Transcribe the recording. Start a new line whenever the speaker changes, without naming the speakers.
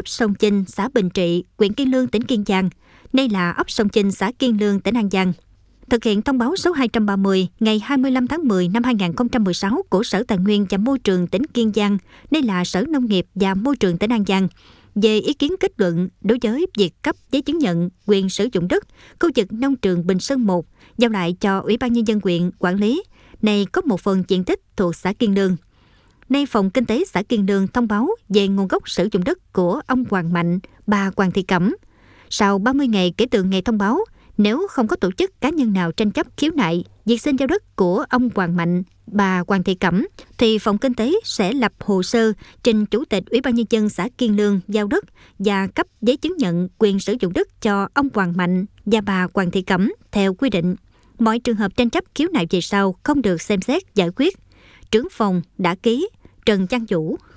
ấp Sông Chinh, xã Bình Trị, huyện Kiên Lương, tỉnh Kiên Giang, nay là ấp Sông Chinh, xã Kiên Lương, tỉnh An Giang, thực hiện thông báo số 230 ngày 25 tháng 10 năm 2016 của Sở Tài nguyên và Môi trường tỉnh Kiên Giang, nay là Sở Nông nghiệp và Môi trường tỉnh An Giang, về ý kiến kết luận đối với việc cấp giấy chứng nhận quyền sử dụng đất khu vực nông trường Bình Sơn 1 giao lại cho Ủy ban Nhân dân huyện quản lý, này có một phần diện tích thuộc xã Kiên Lương. Nay Phòng Kinh tế xã Kiên Lương thông báo về nguồn gốc sử dụng đất của ông Hoàng Mạnh, bà Hoàng Thị Cẩm. Sau 30 ngày kể từ ngày thông báo, nếu không có tổ chức cá nhân nào tranh chấp khiếu nại việc xin giao đất của ông Hoàng Mạnh, bà Hoàng Thị Cẩm, thì Phòng Kinh tế sẽ lập hồ sơ trình Chủ tịch Ủy ban Nhân dân xã Kiên Lương giao đất và cấp giấy chứng nhận quyền sử dụng đất cho ông Hoàng Mạnh và bà Hoàng Thị Cẩm theo quy định. Mọi trường hợp tranh chấp khiếu nại về sau không được xem xét giải quyết. Trưởng phòng đã ký Trần Văn Vũ.